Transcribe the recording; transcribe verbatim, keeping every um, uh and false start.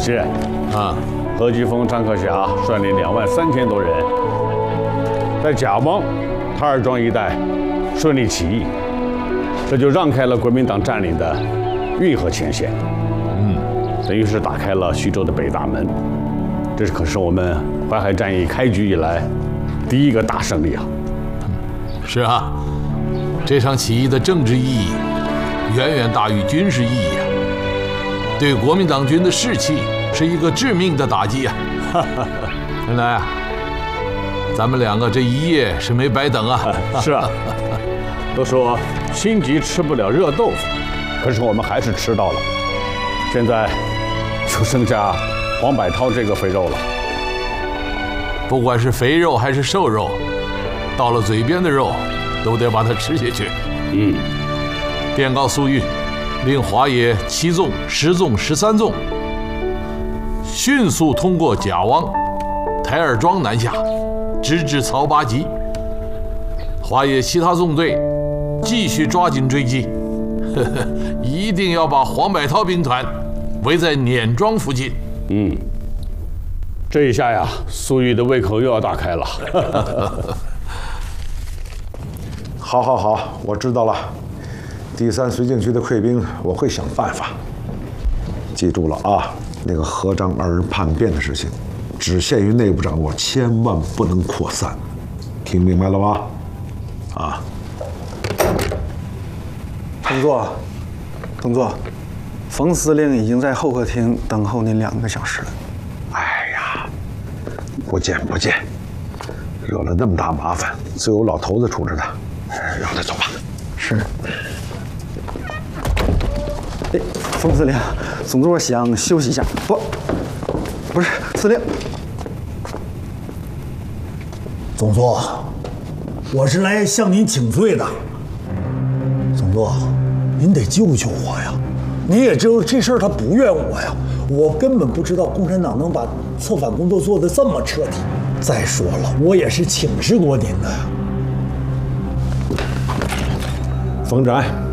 是， 啊， 何基峰、张克侠率领两万三千多人，在甲汪、塔尔庄一带顺利起义，这就让开了国民党占领的运河前线，嗯，等于是打开了徐州的北大门。这可是我们淮海战役开局以来第一个大胜利啊！ 是啊，这场起义的政治意义远远大于军事意义啊，对国民党军的士气是一个致命的打击啊！原来啊，咱们两个这一夜是没白等啊！ 是啊，都说心急吃不了热豆腐，可是我们还是吃到了。现在就剩下黄百韬这个肥肉了。 不管是肥肉还是瘦肉，到了嘴边的肉，都得把它吃下去。 嗯， 电告粟裕，令华野七纵、十纵、十三纵迅速通过甲汪、台儿庄南下，直至曹八集。华野其他纵队继续抓紧追击，呵呵，一定要把黄百韬兵团围在碾庄附近。 嗯，这一下呀，粟裕的胃口又要大开了。 好，好，好，我知道了。第三绥靖区的溃兵，我会想办法。记住了啊，那个合章儿叛变的事情，只限于内部掌握，千万不能扩散。听明白了吗？啊。 同座，同座，冯司令已经在候客厅等候您两个小时了。 哎呀，不见不见，惹了那么大麻烦，自有老头子处置的。让他走吧。 是。哎，冯司令，总座想休息一下。不，不是司令。 总座，我是来向您请罪的。总座，您得救救我呀！你也知道这事儿他不怨我呀，我根本不知道共产党能把策反工作做得这么彻底。再说了，我也是请示过您的呀。 冯展。